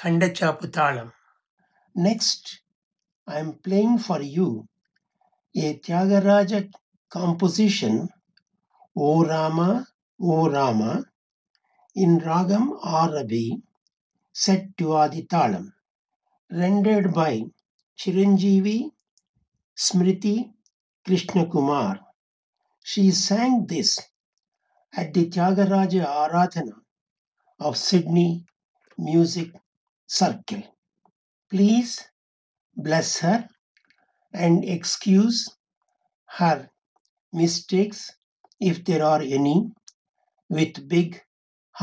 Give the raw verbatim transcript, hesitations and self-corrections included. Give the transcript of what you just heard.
Khandachaputalam. Next, I am playing for you a Tyagaraja composition, O Rama, O Rama, in Ragam Arabi, set to Aditalam, rendered by Chiranjeevi Smriti Krishnakumar. She sang this at the Tyagaraja Aradhana of Sydney Music Circle. Please bless her and excuse her mistakes, if there are any, with big